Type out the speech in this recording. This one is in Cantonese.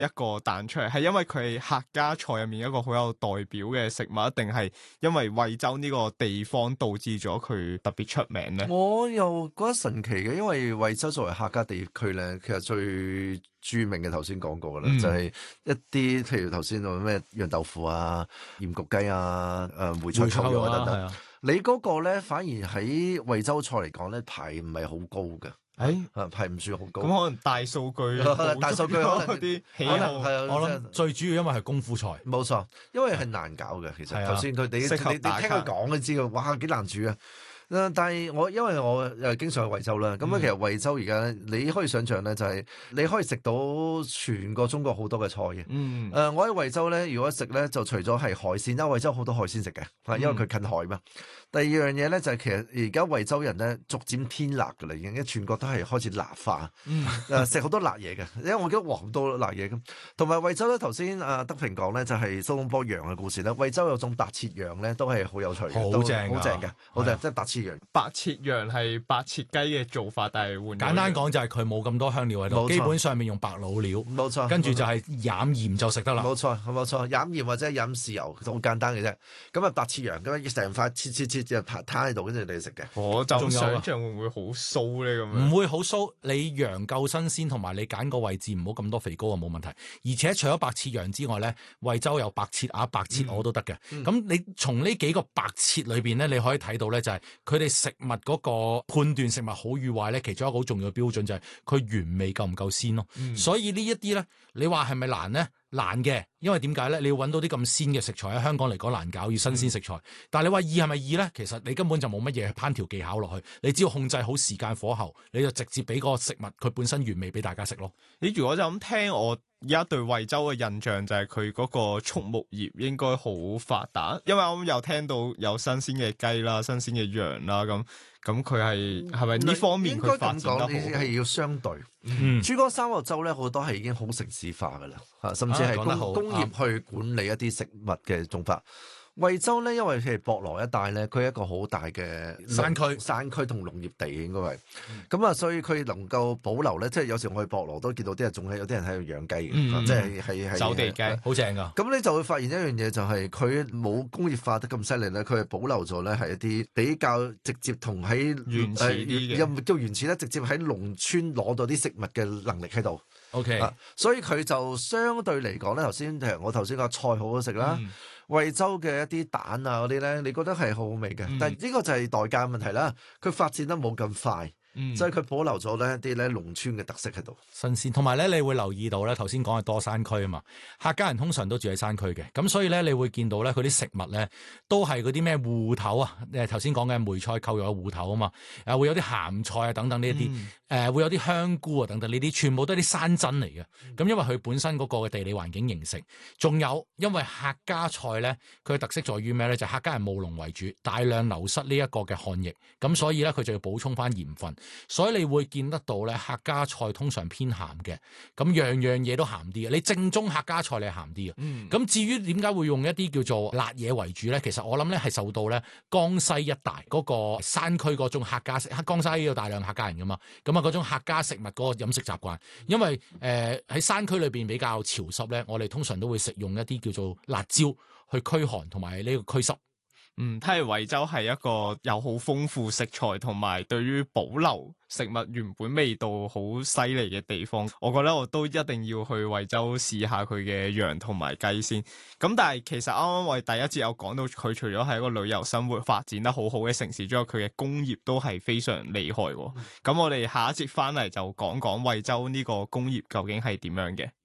一個彈出嚟？係因為佢係客家菜入面一個好有代表嘅食物，定係因為惠州呢個地方導致咗佢特別出名咧？ 我又覺得神奇嘅，因為惠州作為客家地區咧，其實最著名嘅頭先講過噶啦，就係一啲譬如頭先話咩釀豆腐啊、鹽焗雞啊、梅菜扣肉啊等等。你嗰個咧反而喺惠州菜嚟講咧排唔係好高嘅。係唔算好高。 咁可能大數據可能啲喜好係我諗最主要因為係功夫菜。 冇錯，因為係難搞嘅。其實頭先你聽佢講都知道，哇幾難煮啊！但係因為我又經常去惠州啦，咁其實惠州而家你可以想象咧，就係你可以食到全個中國好多嘅菜嘅。我喺惠州咧，如果食咧就除咗係海鮮，因為惠州好多海鮮食嘅，因為佢近海嘛。第二樣嘢咧就係其實而家惠州人咧逐漸偏辣㗎啦，已經全國都係開始辣化，食好多辣嘢嘅。因為我記得好多辣嘢咁，同埋惠州咧頭先德平講咧就係蘇東坡羊嘅故事咧，惠州有種白切羊咧都係好有趣嘅， 好正嘅， 好正，即係白切羊。 白切羊係白切雞嘅做法，但係換簡單講就係佢冇咁多香料喺度，基本上面用白老料， 冇錯， 跟住就係飲鹽就食得啦。 冇錯，飲鹽或者飲豉油，好簡單嘅啫。咁啊白切羊咁成塊切就攤喺度，跟住你食嘅。 我就想象會唔會好酥咧咁樣？ 唔會好酥，你羊夠新鮮，同埋你揀個位置唔好咁多肥膏啊，冇問題。而且除咗白切羊之外咧，惠州有白切鴨、白切鵝都得嘅。咁你從呢幾個白切裏邊咧，你可以睇到咧，就係佢哋食物嗰個判斷食物好與壞咧，其中一個好重要嘅標準就係佢原味夠唔夠鮮咯。所以呢一啲咧，你話係咪難咧？難嘅，因為點解咧？你要揾到啲咁鮮嘅食材喺香港嚟講難搞，要新鮮食材。但係你話易係咪易咧？其實你根本就冇乜嘢烹調技巧落去，你只要控制好時間火候，你就直接俾個食物佢本身原味俾大家食咯。 你如果就咁聽，我而家對惠州嘅印象就係佢嗰個畜牧業應該好發達，因為我又聽到有新鮮嘅雞啦、新鮮嘅羊啦，咁佢係咪呢方面佢發展得好？ 應該咁講，你係要相對。珠江三角洲咧好多係已經好城市化噶啦，甚至係工業去管理一啲食物嘅種法。惠州咧，因為係博羅一帶咧，佢係一個好大嘅山區同農業地應該係，咁啊，所以佢能夠保留咧，即係有時我去博羅都見到啲人仲係有啲人喺度養雞嘅，即係走地雞， 好正噶。 咁你就會發現一樣嘢，就係佢冇工業化得咁犀利咧，佢係保留咗咧係一啲比較直接同喺原始啲嘅， 又唔叫原始咧，直接喺農村攞到啲食物嘅能力喺度。 OK， 所以佢就相對嚟講咧，我頭先個菜好好食啦。惠州嘅一啲蛋啊嗰啲咧，你覺得係好好味嘅，但係呢個就係代價問題啦。佢發展得冇咁快，所以佢保留咗呢一啲咧農村嘅特色喺度。 新鮮，同埋咧你會留意到咧，頭先講係多山區啊嘛，客家人通常都住喺山區嘅，咁所以咧你會見到咧佢啲食物咧都係嗰啲咩芋頭啊，頭先講嘅梅菜扣肉嘅芋頭啊嘛，會有啲鹹菜啊等等呢一啲，會有啲香菇啊等等呢啲，全部都係啲山珍嚟嘅。咁因為佢本身嗰個嘅地理環境形成，仲有因為客家菜咧，佢嘅特色在於咩咧？就係客家人務農為主，大量流失呢一個嘅漢液，咁所以咧佢就要補充翻鹽分，所以你會見得到咧客家菜通常偏鹹嘅，咁樣樣嘢都鹹啲嘅。你正宗客家菜你係鹹啲嘅，咁至於點解會用一啲叫做辣嘢為主咧？其實我諗咧係受到咧江西一帶嗰個山區嗰種客家食，江西有大量客家人噶嘛，咁啊嗰種客家食物嗰個飲食習慣，因為喺山區裏邊比較潮濕咧，我哋通常都會食用一啲叫做辣椒去驅寒同埋呢個驅濕。 睇嚟惠州係一個有好豐富食材同埋對於保留食物原本味道好犀利嘅地方，我覺得我都一定要去惠州試下佢嘅羊同埋雞先。咁但係其實啱啱我哋第一節有講到佢除咗係一個旅遊生活發展得好好嘅城市之外，佢嘅工業都係非常厲害。咁我哋下一節翻嚟就講講惠州呢個工業究竟係點樣嘅。